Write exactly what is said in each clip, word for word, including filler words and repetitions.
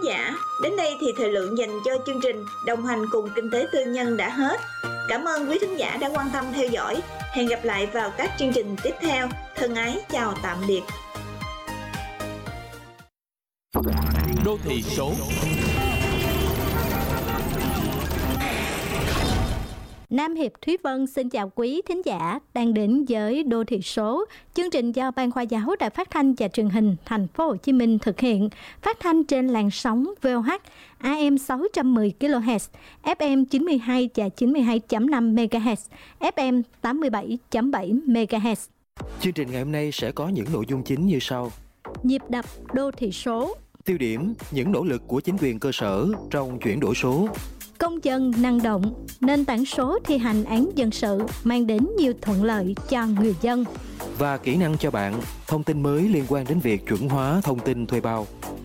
giả, đến đây thì thời lượng dành cho chương trình Đồng hành cùng Kinh tế Tư nhân đã hết. Cảm ơn quý thính giả đã quan tâm theo dõi. Hẹn gặp lại vào các chương trình tiếp theo. Thân ái chào tạm biệt. Đô thị số. Nam Hiệp Thúy Vân xin chào quý thính giả đang đến với Đô thị số, chương trình do Ban Khoa giáo Đài Phát thanh và Truyền hình Thành phố Hồ Chí Minh thực hiện, phát thanh trên làn sóng vê o hát a em sáu trăm mười ki lô héc, ép em chín mươi hai và chín mươi hai phẩy năm mê ga héc, ép em tám mươi bảy phẩy bảy mê ga héc. Chương trình ngày hôm nay sẽ có những nội dung chính như sau: Nhịp đập đô thị số, tiêu điểm những nỗ lực của chính quyền cơ sở trong chuyển đổi số, công dân năng động, nền tảng số thi hành án dân sự mang đến nhiều thuận lợi cho người dân, và kỹ năng cho bạn, thông tin mới liên quan đến việc chuẩn hóa thông tin thuê bao.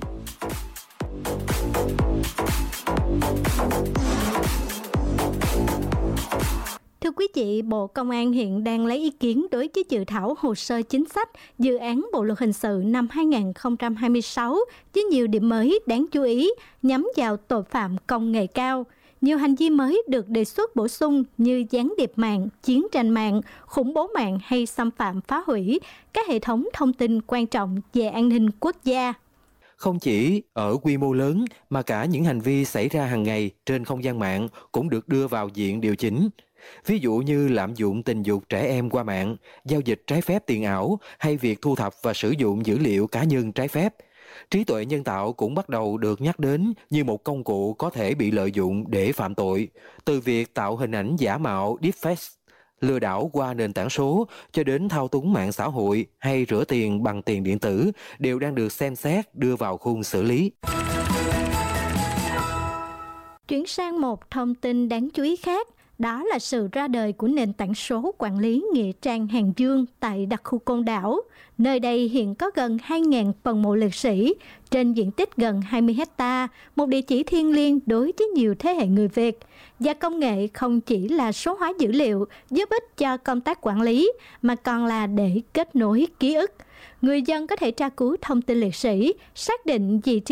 Thưa quý vị, Bộ Công an hiện đang lấy ý kiến đối với dự thảo hồ sơ chính sách dự án Bộ luật hình sự năm hai không hai sáu với nhiều điểm mới đáng chú ý nhắm vào tội phạm công nghệ cao. Nhiều hành vi mới được đề xuất bổ sung như gián điệp mạng, chiến tranh mạng, khủng bố mạng hay xâm phạm phá hủy các hệ thống thông tin quan trọng về an ninh quốc gia. Không chỉ ở quy mô lớn mà cả những hành vi xảy ra hàng ngày trên không gian mạng cũng được đưa vào diện điều chỉnh. Ví dụ như lạm dụng tình dục trẻ em qua mạng, giao dịch trái phép tiền ảo hay việc thu thập và sử dụng dữ liệu cá nhân trái phép. Trí tuệ nhân tạo cũng bắt đầu được nhắc đến như một công cụ có thể bị lợi dụng để phạm tội, từ việc tạo hình ảnh giả mạo deepfake, lừa đảo qua nền tảng số cho đến thao túng mạng xã hội hay rửa tiền bằng tiền điện tử đều đang được xem xét đưa vào khung xử lý. Chuyển sang một thông tin đáng chú ý khác. Đó là sự ra đời của nền tảng số quản lý nghĩa trang Hàng Dương tại đặc khu Côn Đảo. Nơi đây hiện có gần hai nghìn phần mộ liệt sĩ, trên diện tích gần hai mươi héc ta, một địa chỉ thiêng liêng đối với nhiều thế hệ người Việt. Và công nghệ không chỉ là số hóa dữ liệu giúp ích cho công tác quản lý, mà còn là để kết nối ký ức. Người dân có thể tra cứu thông tin liệt sĩ, xác định vị trí